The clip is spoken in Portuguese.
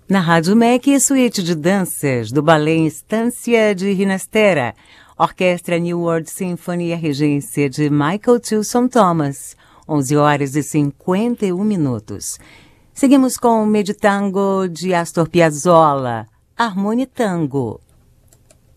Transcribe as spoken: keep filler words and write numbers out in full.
Na Rádio M E C, suíte de danças do Ballet Instância de Ginastera, Orquestra New World Symphony e a regência de Michael Tilson Thomas, onze horas e cinquenta e um minutos. Seguimos com o Meditango de Astor Piazzolla, Harmony Tango.